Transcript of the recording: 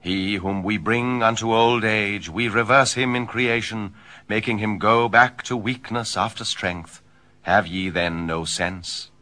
He whom we bring unto old age, we reverse him in creation, making him go back to weakness after strength. Have ye then no sense?